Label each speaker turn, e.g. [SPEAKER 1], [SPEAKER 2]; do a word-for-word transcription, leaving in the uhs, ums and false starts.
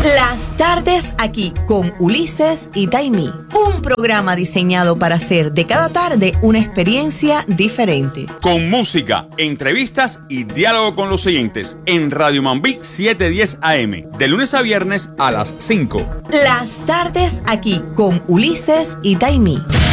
[SPEAKER 1] Las tardes aquí con Ulises y Taimí. Un programa diseñado para hacer de cada tarde una experiencia diferente.
[SPEAKER 2] Con música, entrevistas y diálogo con los oyentes en Radio Mambí setecientos diez A M. De lunes a viernes a las cinco.
[SPEAKER 1] Las tardes aquí con Ulises y Taimí.